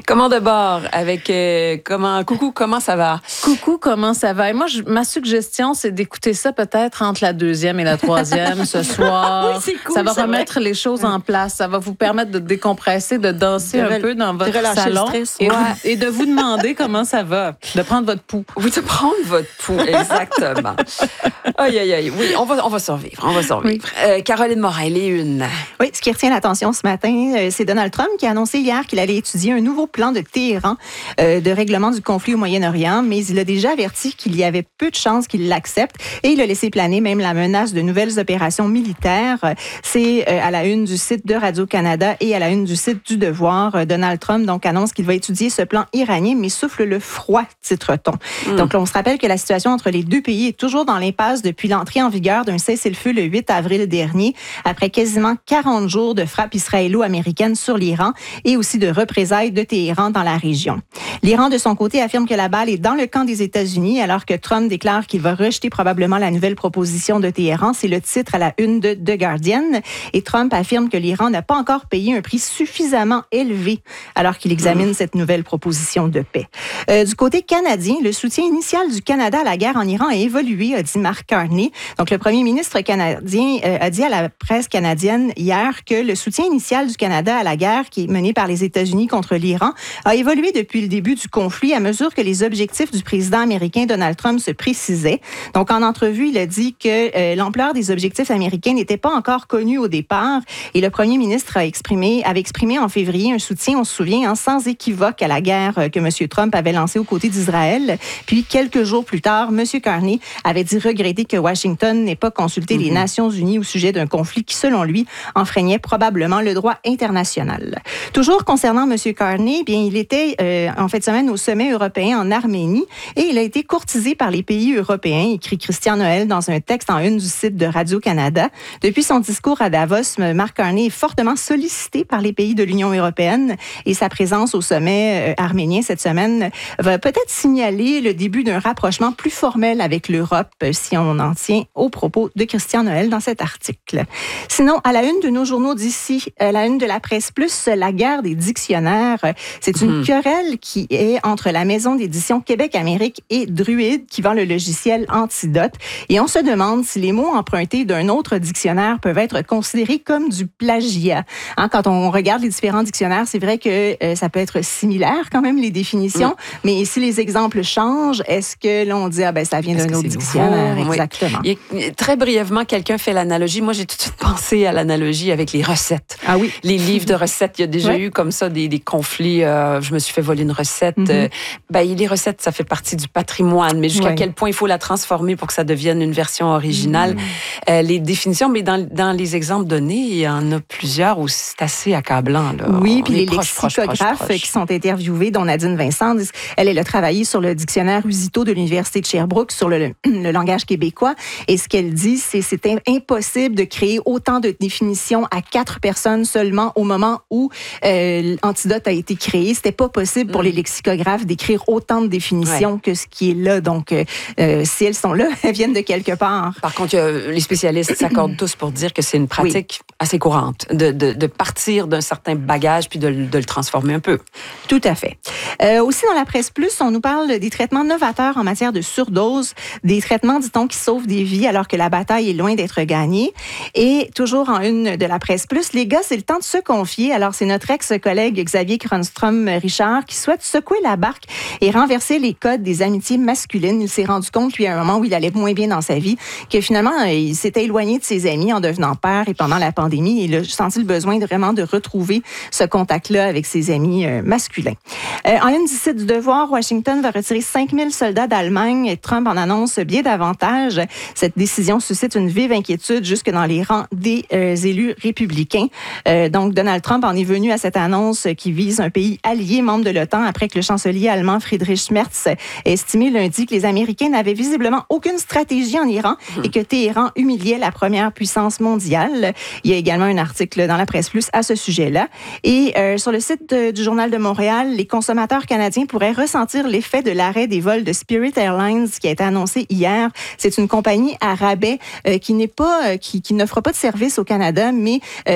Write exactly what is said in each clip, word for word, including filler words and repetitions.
Comment de bord avec euh, comment coucou comment ça va? Coucou comment ça va? Et moi je, ma suggestion c'est d'écouter ça peut-être entre la deuxième et la troisième ce soir. Oui, c'est cool, ça va c'est remettre vrai. les choses en place. Ça va vous permettre de décompresser, de danser De un rel- peu dans votre de relâcher salon le stress, et, ouais. vous- et de vous demander comment ça va, de prendre votre pouls. Oui, de prendre votre pouls, exactement. Aïe aïe aïe. Oui, on va on va survivre, on va survivre. Oui. Euh, Caroline Morin, les une. Oui, ce qui retient l'attention ce matin, euh, c'est Donald Trump qui a annoncé hier qu'il allait étudier un nouveau plan de Téhéran euh, de règlement du conflit au Moyen-Orient, mais il a déjà averti qu'il y avait peu de chances qu'il l'accepte et il a laissé planer même la menace de nouvelles opérations militaires. C'est euh, à la une du site de Radio-Canada et à la une du site du Devoir. Euh, Donald Trump donc annonce qu'il va étudier ce plan iranien, mais souffle le froid, titre-t-on. Mm. Donc on se rappelle que la situation entre les deux pays est toujours dans l'impasse depuis l'entrée en vigueur d'un cessez-le-feu le huit avril dernier, après quasiment quarante jours de frappes israélo-américaines sur l'Iran et aussi de représailles de Téhéran dans la région. L'Iran, de son côté, affirme que la balle est dans le camp des États-Unis, alors que Trump déclare qu'il va rejeter probablement la nouvelle proposition de Téhéran. C'est le titre à la une de The Guardian. Et Trump affirme que l'Iran n'a pas encore payé un prix suffisamment élevé alors qu'il examine mmh. cette nouvelle proposition de paix. Euh, du côté canadien, le soutien initial du Canada à la guerre en Iran a évolué, a dit Mark Carney. Donc, le premier ministre canadien euh, a dit à la presse canadienne hier que le soutien initial du Canada à la guerre qui est menée par les États-Unis contre l'Iran a évolué depuis le début du conflit à mesure que les objectifs du président américain Donald Trump se précisaient. Donc, en entrevue, il a dit que euh, l'ampleur des objectifs américains n'était pas encore connue au départ et le premier ministre a exprimé, avait exprimé en février un soutien, on se souvient, hein, sans équivoque à la guerre que M. Trump avait lancée aux côtés d'Israël. Puis, quelques jours plus tard, M. Carney avait dit regretter que Washington n'ait pas consulté mm-hmm. les Nations unies au sujet d'un conflit qui, selon lui, enfreignait probablement le droit international. Toujours concernant M. Carney, bien, il était euh, en fin de semaine au sommet européen en Arménie et il a été courtisé par les pays européens, écrit Christian Noël dans un texte en une du site de Radio-Canada. Depuis son discours à Davos, Mark Carney est fortement sollicité par les pays de l'Union européenne et sa présence au sommet euh, arménien cette semaine va peut-être signaler le début d'un rapprochement plus formel avec l'Europe, si on en tient aux propos de Christian Noël dans cet article. Sinon, à la une de nos journaux d'ici, à la une de la Presse Plus, la guerre des dictionnaires, c'est une mmh. querelle qui est entre la maison d'édition Québec-Amérique et Druide qui vend le logiciel Antidote. Et on se demande si les mots empruntés d'un autre dictionnaire peuvent être considérés comme du plagiat. Hein, quand on regarde les différents dictionnaires, c'est vrai que euh, ça peut être similaire quand même, les définitions, mmh. mais si les exemples changent, est-ce que l'on dit, ah ben ça vient d'un autre dictionnaire? Nouveau? Exactement. Oui. Il, très brièvement, quelqu'un fait l'analogie. Moi, j'ai tout de suite pensé à l'analogie avec les recettes. Ah oui. Les livres de recettes, il y a déjà oui. eu comme ça des, des conflits. Euh, je me suis fait voler une recette. Mm-hmm. Euh, ben, les recettes, ça fait partie du patrimoine, mais jusqu'à oui. quel point il faut la transformer pour que ça devienne une version originale. Mm-hmm. Euh, les définitions, mais dans, dans les exemples donnés, il y en a plusieurs où c'est assez accablant. Là. Oui, On puis les proche, lexicographes proche, proche, proche. qui sont interviewés, dont Nadine Vincent, elle, elle a travaillé sur le dictionnaire Usito de l'Université de Sherbrooke, sur le, le langage québécois. Et ce qu'elle dit, c'est c'est impossible de créer autant de définitions à quatre personnes seulement au moment où euh, Antidote a été créé. C'était pas possible pour mm. les lexicographes d'écrire autant de définitions ouais. que ce qui est là. Donc, euh, si elles sont là, elles viennent de quelque part. Par contre, euh, les spécialistes s'accordent tous pour dire que c'est une pratique oui. assez courante de, de, de partir d'un certain bagage puis de, de le transformer un peu. Tout à fait. Euh, aussi, dans la Presse Plus, on nous parle des traitements novateurs en matière de surdose, des traitements, dit-on, qui sauvent des vies alors que la bataille est loin d'être gagnée. Et toujours en une de la Presse Plus, les gars, c'est le temps de se confier. Alors, c'est notre ex-collègue Xavier Cronstrom-Richard qui souhaite secouer la barque et renverser les codes des amitiés masculines. Il s'est rendu compte, lui, à un moment où il allait moins bien dans sa vie, que finalement, il s'était éloigné de ses amis en devenant père et pendant la pandémie. Il a senti le besoin de, vraiment de retrouver ce contact-là avec ses amis euh, masculins. Euh, en une du site du Devoir, Washington va retirer cinq mille soldats d'Allemagne. Trump en annonce bien davantage. Cette décision suscite une vive inquiétude jusque dans les rangs des euh, élus républicains. Euh, donc, Donald Trump en est venu à cette annonce qui vise un pays allié, membre de l'OTAN, après que le chancelier allemand Friedrich Merz ait estimé lundi que les Américains n'avaient visiblement aucune stratégie en Iran mmh. et que Téhéran humiliait la première puissance mondiale. Il y a également un article dans la Presse Plus à ce sujet-là. Et euh, sur le site de, du Journal de Montréal, les consommateurs canadiens pourraient ressentir l'effet de l'arrêt des vols de Spirit Airlines qui a été annoncé hier. C'est une compagnie à rabais euh, qui n'est pas, euh, qui, qui n'offre pas de service au Canada, mais euh, ça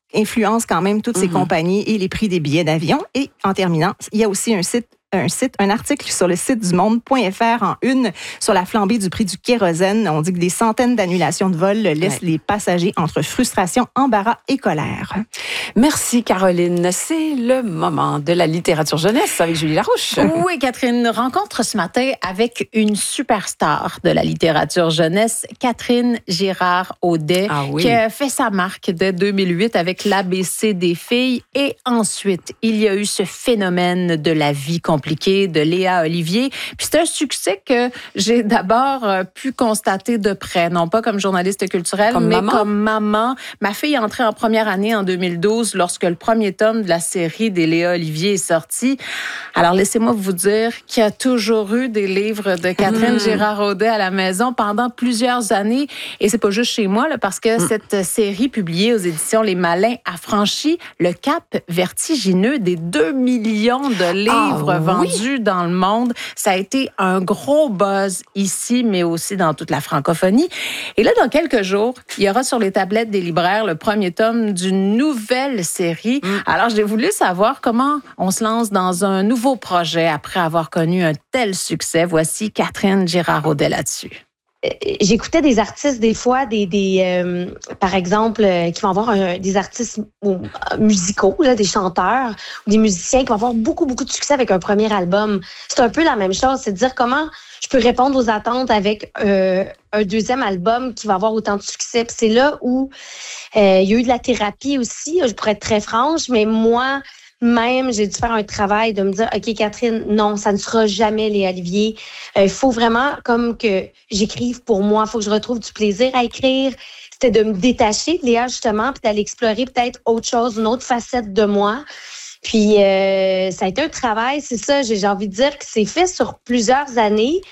influence quand même toutes ces mm-hmm. compagnies et les prix des billets d'avion. Et en terminant, il y a aussi un site Un site, un article sur le site du monde point f r en une sur la flambée du prix du kérosène. On dit que des centaines d'annulations de vols laissent ouais. les passagers entre frustration, embarras et colère. Merci Caroline. C'est le moment de la littérature jeunesse avec Julie Larouche. Oui, Catherine, rencontre ce matin avec une superstar de la littérature jeunesse, Catherine Girard-Audet, ah oui. qui a fait sa marque dès deux mille huit avec l'A B C des filles. Et ensuite, il y a eu ce phénomène de la vie compliquée de Léa Olivier. Puis c'est un succès que j'ai d'abord pu constater de près, non pas comme journaliste culturelle, comme mais maman. comme maman. Ma fille est entrée en première année en deux mille douze lorsque le premier tome de la série des Léa Olivier est sorti. Alors laissez-moi vous dire qu'il y a toujours eu des livres de Catherine mmh. Girard-Audet à la maison pendant plusieurs années. Et c'est pas juste chez moi, là, parce que mmh. cette série publiée aux éditions Les Malins a franchi le cap vertigineux des deux millions de livres ah, vendus oui. dans le monde. Ça a été un gros buzz ici, mais aussi dans toute la francophonie. Et là, dans quelques jours, il y aura sur les tablettes des libraires le premier tome d'une nouvelle série. Mm. Alors, j'ai voulu savoir comment on se lance dans un nouveau projet après avoir connu un tel succès. Voici Catherine Girard-Audet là-dessus. J'écoutais des artistes des fois, des, des euh, par exemple, euh, qui vont avoir un, des artistes euh, musicaux, là, des chanteurs ou des musiciens qui vont avoir beaucoup, beaucoup de succès avec un premier album. C'est un peu la même chose, c'est de dire comment je peux répondre aux attentes avec euh, un deuxième album qui va avoir autant de succès. Puis c'est là où euh, il y a eu de la thérapie aussi, je pourrais être très franche, mais moi... Même, j'ai dû faire un travail de me dire, OK, Catherine, non, ça ne sera jamais les Olivier. Il euh, faut vraiment comme que j'écrive pour moi. Il faut que je retrouve du plaisir à écrire. C'était de me détacher de Léa, justement, puis d'aller explorer peut-être autre chose, une autre facette de moi. Puis, euh, ça a été un travail, c'est ça, j'ai, j'ai envie de dire que c'est fait sur plusieurs années.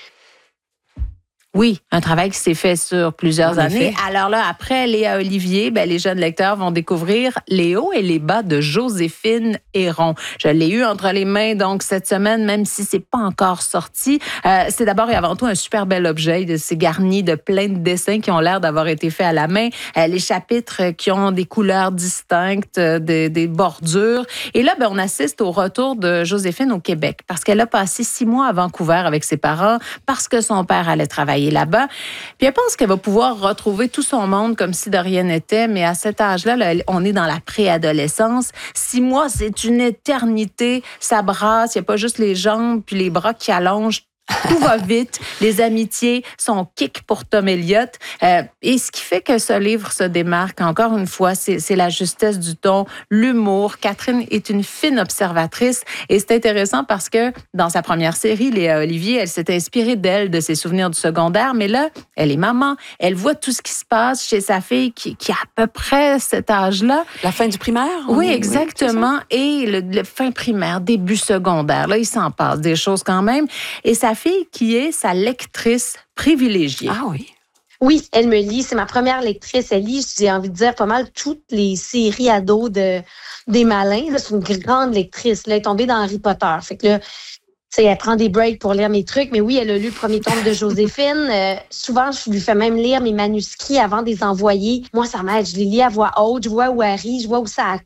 Oui, un travail qui s'est fait sur plusieurs en années. Effet. Alors là, après Léa Olivier, ben, les jeunes lecteurs vont découvrir les hauts et les bas de Joséphine Héron. Je l'ai eu entre les mains donc cette semaine, même si c'est pas encore sorti. Euh, c'est d'abord et avant tout un super bel objet. C'est garni de plein de dessins qui ont l'air d'avoir été faits à la main. Euh, les chapitres qui ont des couleurs distinctes, euh, des, des bordures. Et là, ben, on assiste au retour de Joséphine au Québec parce qu'elle a passé six mois à Vancouver avec ses parents parce que son père allait travailler là-bas. Puis elle pense qu'elle va pouvoir retrouver tout son monde comme si de rien n'était, mais à cet âge-là, là, on est dans la préadolescence. Six mois, c'est une éternité. Ça brasse, il n'y a pas juste les jambes puis les bras qui allongent. Tout va vite. Les amitiés sont kick pour Tom Elliott. Euh, et ce qui fait que ce livre se démarque, encore une fois, c'est, c'est la justesse du ton, l'humour. Catherine est une fine observatrice. Et c'est intéressant parce que dans sa première série, Léa Olivier, elle s'est inspirée d'elle, de ses souvenirs du secondaire. Mais là, elle est maman. Elle voit tout ce qui se passe chez sa fille qui, qui a à peu près cet âge-là. La fin du primaire? Oui, exactement. Oui, et le, le fin primaire, début secondaire. Là, il s'en passe des choses quand même. Et sa fille qui est sa lectrice privilégiée. Ah oui? Oui, elle me lit. C'est ma première lectrice. Elle lit, j'ai envie de dire, pas mal toutes les séries ados de, des Malins. Là, c'est une grande lectrice. Là, elle est tombée dans Harry Potter. Fait que là, tu sais, elle prend des breaks pour lire mes trucs. Mais oui, elle a lu le premier tome de Joséphine. Euh, souvent, je lui fais même lire mes manuscrits avant de les envoyer. Moi, ça m'aide. Je les lis à voix haute. Je vois où elle rit. Je vois où ça accorde.